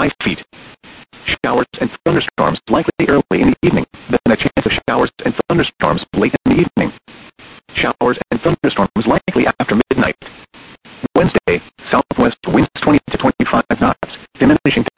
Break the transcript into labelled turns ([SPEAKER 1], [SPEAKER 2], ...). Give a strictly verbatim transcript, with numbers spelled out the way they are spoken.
[SPEAKER 1] five feet. Showers and thunderstorms likely early in the evening, then a chance of showers and thunderstorms late in the evening. Showers and thunderstorms likely after midnight. Wednesday, southwest winds twenty to twenty-five knots, diminishing